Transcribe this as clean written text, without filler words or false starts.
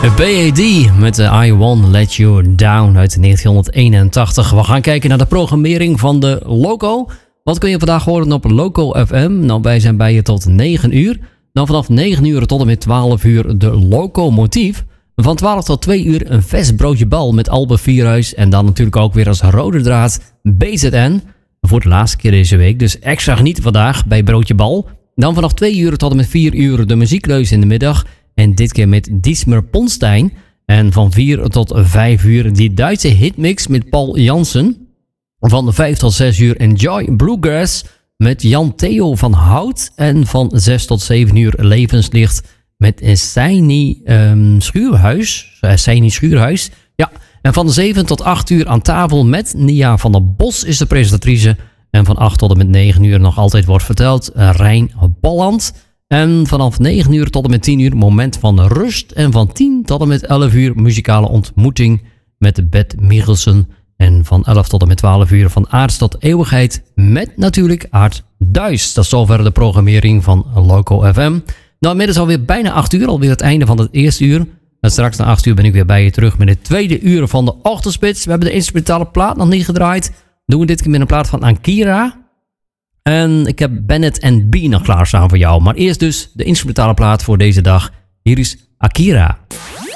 BAD met I Won't Let You Down uit 1981. We gaan kijken naar de programmering van de Loco. Wat kun je vandaag horen op Loco FM? Nou, wij zijn bij je tot 9 uur. Dan vanaf 9 uur tot en met 12 uur de Locomotief. Van 12 tot 2 uur een vers broodje bal met Albert Vierhuis. En dan natuurlijk ook weer als rode draad BZN. Voor de laatste keer deze week. Dus extra genieten vandaag bij Broodje Bal. Dan vanaf 2 uur tot en met 4 uur de muziekleus in de middag. En dit keer met Diesmer Ponstein. En van 4 tot 5 uur die Duitse hitmix met Paul Jansen. Van 5 tot 6 uur Enjoy Bluegrass met Jan Theo van Hout. En van 6 tot 7 uur Levenslicht met Seini Schuurhuis. Ja, en van 7 tot 8 uur aan tafel met Nia van der Bos is de presentatrice. En van 8 tot en met 9 uur nog altijd wordt verteld Rijn Balland. En vanaf 9 uur tot en met 10 uur moment van rust. En van 10 tot en met 11 uur muzikale ontmoeting met Bert Michelsen. En van 11 tot en met 12 uur van aards tot eeuwigheid met natuurlijk Aard Duis. Dat is zover de programmering van Loco FM. Nou, inmiddels alweer bijna 8 uur, alweer het einde van het eerste uur. En straks na 8 uur ben ik weer bij je terug met het tweede uur van de ochtendspits. We hebben de instrumentale plaat nog niet gedraaid. Doen we dit keer met een plaat van Akira. En ik heb Bennett en B nog klaarstaan voor jou. Maar eerst dus de instrumentale plaat voor deze dag. Hier is Akira.